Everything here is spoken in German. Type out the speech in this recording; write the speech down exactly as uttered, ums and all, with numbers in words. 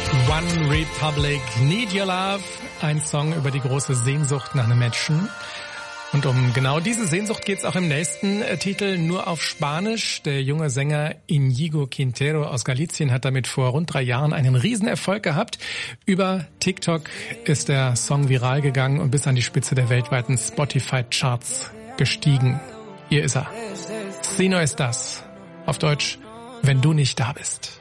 One Republic, Need Your Love, ein Song über die große Sehnsucht nach einem Menschen. Und um genau diese Sehnsucht geht's auch im nächsten Titel, nur auf Spanisch. Der junge Sänger Íñigo Quintero aus Galicien hat damit vor rund drei Jahren einen Riesenerfolg gehabt. Über TikTok ist der Song viral gegangen und bis an die Spitze der weltweiten Spotify-Charts gestiegen. Hier ist er. Si no estás. Auf Deutsch, wenn du nicht da bist.